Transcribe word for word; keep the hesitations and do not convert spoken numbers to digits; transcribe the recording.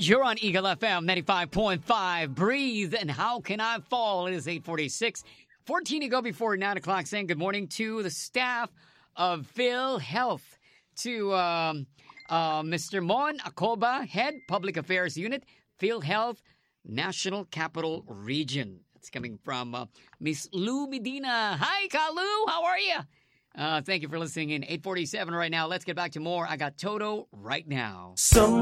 You're on Eagle F M ninety-five point five. Breathe and How Can I Fall? It is eight forty-six. fourteen to go before nine o'clock. Saying good morning to the staff of PhilHealth. To um, uh, Mister Mon Acoba, Head Public Affairs Unit, PhilHealth, National Capital Region. It's coming from uh, Miss Lou Medina. Hi, Kalu. How are you? Uh, thank you for listening in. eight forty-seven right now. Let's get back to more. I got Toto right now. Some